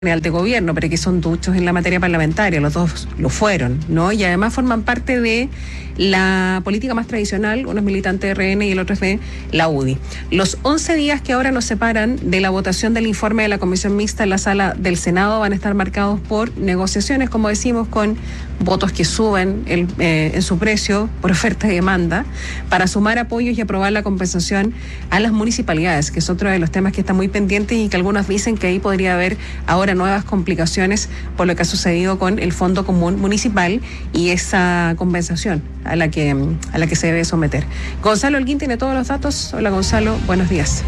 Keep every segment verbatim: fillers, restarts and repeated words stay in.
general de gobierno, pero que son duchos en la materia parlamentaria, los dos lo fueron, ¿no? Y además forman parte de la política más tradicional, uno es militante de R N y el otro es de la U D I. Los once días que ahora nos separan de la votación del informe de la Comisión Mixta en la sala del Senado van a estar marcados por negociaciones, como decimos, con votos que suben el, eh, en su precio por oferta y demanda, para sumar apoyos y aprobar la compensación a las municipalidades, que es otro de los temas que está muy pendiente y que algunos dicen que ahí podría haber ahora nuevas complicaciones por lo que ha sucedido con el Fondo Común Municipal y esa compensación a la que, a la que se debe someter. Gonzalo Holguín tiene todos los datos. Hola Gonzalo, buenos días.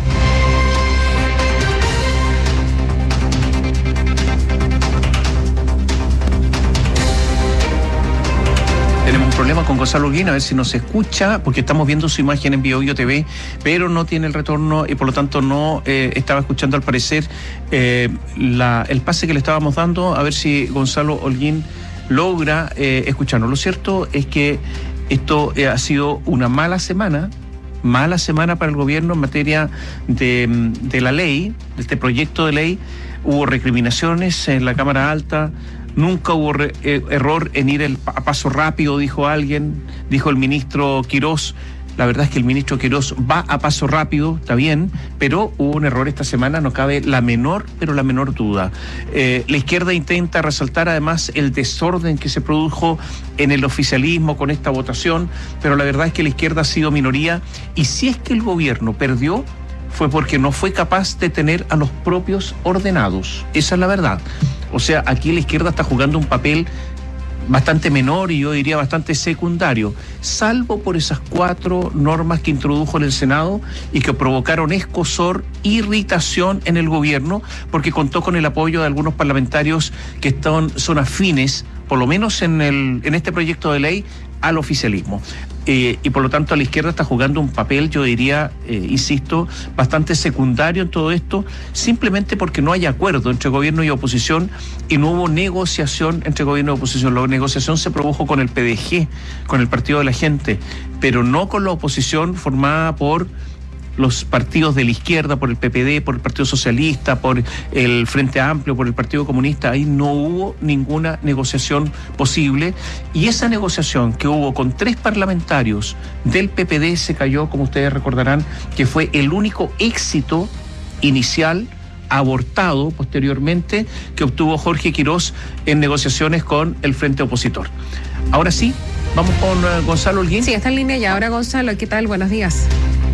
Tenemos un problema con Gonzalo Holguín, a ver si nos escucha, porque estamos viendo su imagen en BioBio T V, pero no tiene el retorno y por lo tanto no eh, estaba escuchando al parecer eh, la, el pase que le estábamos dando, a ver si Gonzalo Holguín logra eh, escucharnos. Lo cierto es que esto eh, ha sido una mala semana, mala semana para el gobierno en materia de, de la ley, de este proyecto de ley. Hubo recriminaciones en la Cámara Alta. Nunca hubo re, eh, error en ir el, a paso rápido, dijo alguien, dijo el ministro Quirós. La verdad es que el ministro Quirós va a paso rápido, está bien, pero hubo un error esta semana, no cabe la menor, pero la menor duda. Eh, la izquierda intenta resaltar además el desorden que se produjo en el oficialismo con esta votación, pero la verdad es que la izquierda ha sido minoría, y si es que el gobierno perdió, fue porque no fue capaz de tener a los propios ordenados. Esa es la verdad. O sea, aquí la izquierda está jugando un papel bastante menor y yo diría bastante secundario, salvo por esas cuatro normas que introdujo en el Senado y que provocaron escozor, irritación en el gobierno, porque contó con el apoyo de algunos parlamentarios que están, son afines, por lo menos en, el, en este proyecto de ley, al oficialismo. Eh, y por lo tanto la izquierda está jugando un papel, yo diría, eh, insisto, bastante secundario en todo esto, simplemente porque no hay acuerdo entre gobierno y oposición y no hubo negociación entre gobierno y oposición. La negociación se produjo con el P D G, con el Partido de la Gente, pero no con la oposición formada por los partidos de la izquierda, por el P P D, por el Partido Socialista, por el Frente Amplio, por el Partido Comunista. Ahí no hubo ninguna negociación posible, y esa negociación que hubo con tres parlamentarios del P P D se cayó, como ustedes recordarán, que fue el único éxito inicial, abortado posteriormente, que obtuvo Jorge Quirós en negociaciones con el Frente Opositor. Ahora sí, vamos con uh, Gonzalo Holguín. Sí, está en línea ya. Ahora Gonzalo, ¿qué tal? Buenos días.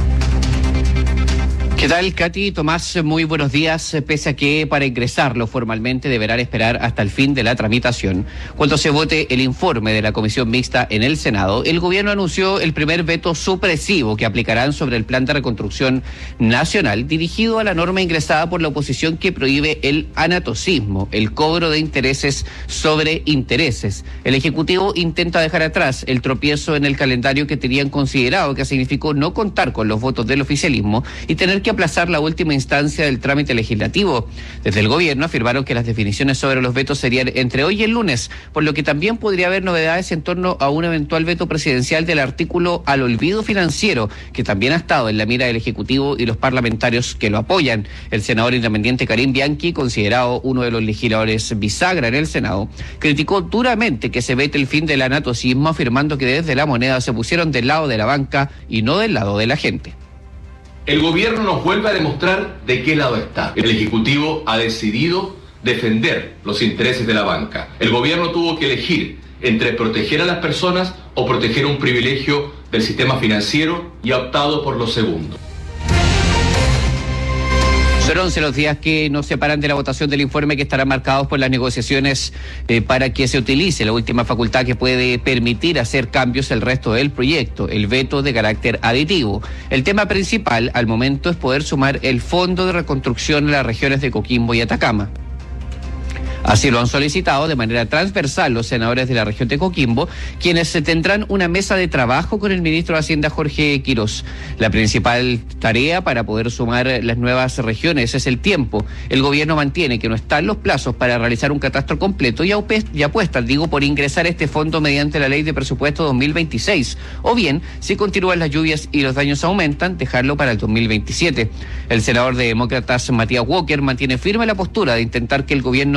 ¿Qué tal, Katy? Tomás, muy buenos días. Pese a que para ingresarlo formalmente deberán esperar hasta el fin de la tramitación, cuando se vote el informe de la Comisión Mixta en el Senado, el gobierno anunció el primer veto supresivo que aplicarán sobre el Plan de Reconstrucción Nacional, dirigido a la norma ingresada por la oposición que prohíbe el anatocismo, el cobro de intereses sobre intereses. El Ejecutivo intenta dejar atrás el tropiezo en el calendario que tenían considerado, que significó no contar con los votos del oficialismo y tener que aplazar la última instancia del trámite legislativo. Desde el gobierno afirmaron que las definiciones sobre los vetos serían entre hoy y el lunes, por lo que también podría haber novedades en torno a un eventual veto presidencial del artículo al olvido financiero, que también ha estado en la mira del Ejecutivo y los parlamentarios que lo apoyan. El senador independiente Karim Bianchi, considerado uno de los legisladores bisagra en el Senado, criticó duramente que se vete el fin del anatocismo, afirmando que desde la moneda se pusieron del lado de la banca y no del lado de la gente. El gobierno nos vuelve a demostrar de qué lado está. El Ejecutivo ha decidido defender los intereses de la banca. El gobierno tuvo que elegir entre proteger a las personas o proteger un privilegio del sistema financiero y ha optado por lo segundo. Son once los días que nos separan de la votación del informe, que estarán marcados por las negociaciones eh, para que se utilice la última facultad que puede permitir hacer cambios el resto del proyecto, el veto de carácter aditivo. El tema principal al momento es poder sumar el Fondo de Reconstrucción en las regiones de Coquimbo y Atacama. Así lo han solicitado de manera transversal los senadores de la región de Coquimbo, quienes tendrán una mesa de trabajo con el ministro de Hacienda Jorge Quirós. La principal tarea para poder sumar las nuevas regiones es el tiempo. El gobierno mantiene que no están los plazos para realizar un catastro completo y, y apuesta, digo, por ingresar este fondo mediante la ley de presupuesto dos mil veintiséis, o bien, si continúan las lluvias y los daños aumentan, dejarlo para el dos mil veintisiete. El senador de Demócratas Matías Walker mantiene firme la postura de intentar que el gobierno